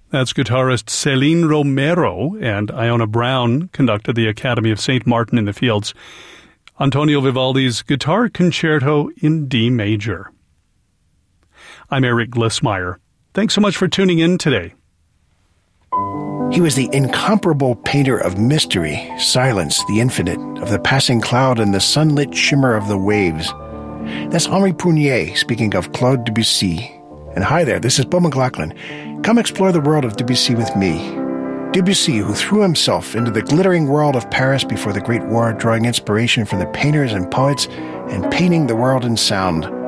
That's guitarist Celine Romero, and Iona Brown conducted the Academy of St. Martin in the Fields. Antonio Vivaldi's Guitar Concerto in D Major. I'm Eric Glissmeyer. Thanks so much for tuning in today. He was the incomparable painter of mystery, silence, the infinite, of the passing cloud and the sunlit shimmer of the waves. That's Henri Prunier speaking of Claude Debussy. And hi there, this is Beau McLaughlin. Come explore the world of Debussy with me. Debussy, who threw himself into the glittering world of Paris before the Great War, drawing inspiration from the painters and poets and painting the world in sound.